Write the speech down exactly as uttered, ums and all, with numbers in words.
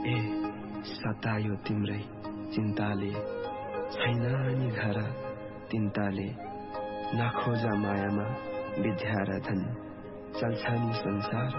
ए सतायो तिम्रै चिन्ताले, छैन नि घर तिनताले। नखोजा मायामा विद्या र धन, चल्छ नि संसार